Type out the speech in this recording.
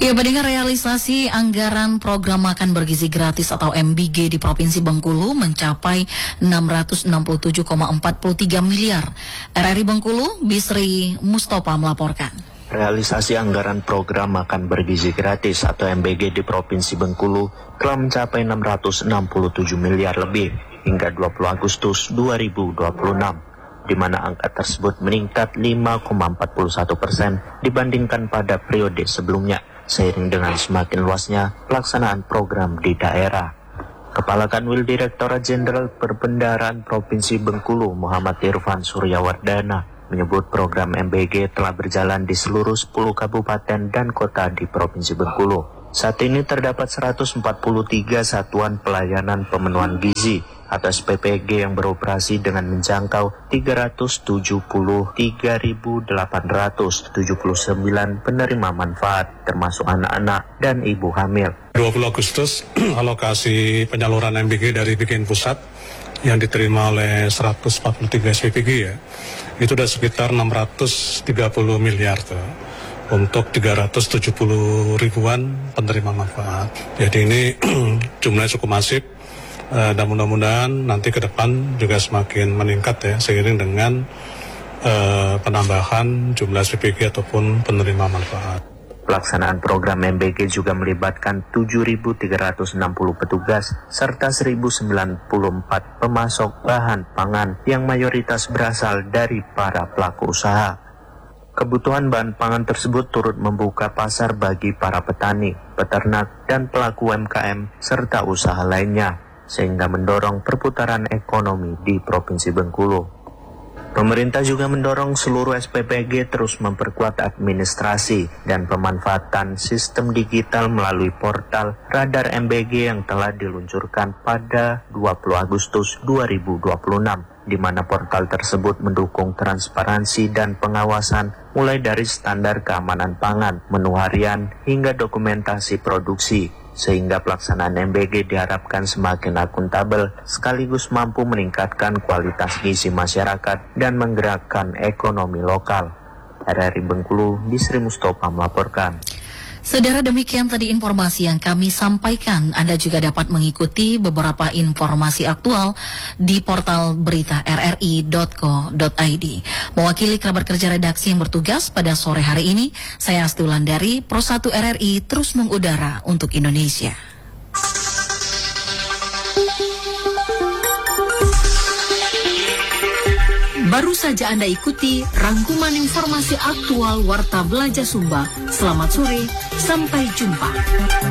Ya, bandingkan realisasi anggaran program makan bergizi gratis atau MBG di Provinsi Bengkulu mencapai 667,43 miliar. RRI Bengkulu, Bisri Mustopa melaporkan. Realisasi anggaran program makan bergizi gratis atau MBG di Provinsi Bengkulu telah mencapai 667 miliar lebih hingga 20 Agustus 2026. Di mana angka tersebut meningkat 5,41% dibandingkan pada periode sebelumnya, seiring dengan semakin luasnya pelaksanaan program di daerah. Kepala Kanwil Direktorat Jenderal Perbendaharaan Provinsi Bengkulu, Muhammad Irfan Suryawardana, menyebut program MBG telah berjalan di seluruh 10 kabupaten dan kota di Provinsi Bengkulu. Saat ini terdapat 143 satuan pelayanan pemenuhan gizi atau SPPG yang beroperasi dengan menjangkau 373.879 penerima manfaat, termasuk anak-anak dan ibu hamil. 20 Agustus, alokasi penyaluran MBG dari BKN Pusat yang diterima oleh 143 SPPG ya, itu sudah sekitar 630 miliar tuh, untuk 370 ribuan penerima manfaat. Jadi ini jumlahnya cukup masif. Dan mudah-mudahan nanti ke depan juga semakin meningkat ya, seiring dengan penambahan jumlah SPPG ataupun penerima manfaat. Pelaksanaan program MBG juga melibatkan 7.360 petugas serta 1.094 pemasok bahan pangan yang mayoritas berasal dari para pelaku usaha. Kebutuhan bahan pangan tersebut turut membuka pasar bagi para petani, peternak, dan pelaku UMKM serta usaha lainnya, sehingga mendorong perputaran ekonomi di Provinsi Bengkulu. Pemerintah juga mendorong seluruh SPPG terus memperkuat administrasi dan pemanfaatan sistem digital melalui portal Radar MBG yang telah diluncurkan pada 20 Agustus 2026, di mana portal tersebut mendukung transparansi dan pengawasan mulai dari standar keamanan pangan, menu harian, hingga dokumentasi produksi, sehingga pelaksanaan MBG diharapkan semakin akuntabel sekaligus mampu meningkatkan kualitas gizi masyarakat dan menggerakkan ekonomi lokal. RRI Bengkulu, Bisri Mustopa melaporkan. Saudara, demikian tadi informasi yang kami sampaikan. Anda juga dapat mengikuti beberapa informasi aktual di portal berita rri.co.id. Mewakili kerabat kerja redaksi yang bertugas pada sore hari ini, saya Asti Wulandari, Pro 1 RRI terus mengudara untuk Indonesia. Baru saja Anda ikuti rangkuman informasi aktual Warta Belajar Sumba. Selamat sore, sampai jumpa.